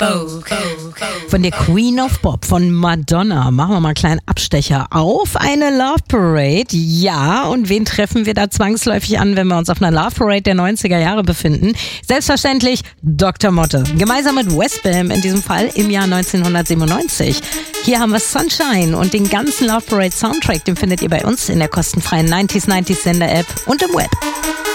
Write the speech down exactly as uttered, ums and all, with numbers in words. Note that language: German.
Von der Queen of Pop, von Madonna, machen wir mal einen kleinen Abstecher auf eine Love Parade. Ja, und wen treffen wir da zwangsläufig an, wenn wir uns auf einer Love Parade der neunziger Jahre befinden? Selbstverständlich Doktor Motte. Gemeinsam mit Westbam, in diesem Fall im Jahr neunzehnhundertsiebenundneunzig. Hier haben wir Sunshine und den ganzen Love Parade Soundtrack, den findet ihr bei uns in der kostenfreien neunziger neunzig Sender App und im Web.